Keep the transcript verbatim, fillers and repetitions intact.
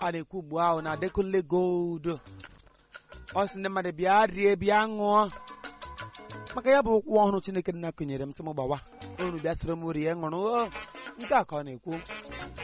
a na-ekwu ugbu ahụ na Adekunle Gold ọ sị ndị mmadụ bịa rie bịa ṅụọ maka ya bụ ụkwụ ọhụrụ Chineke nna kụnyere m sị m gbawa unu bịa sịrị m rie ṅụrụ nke a ka ọ na-ekwu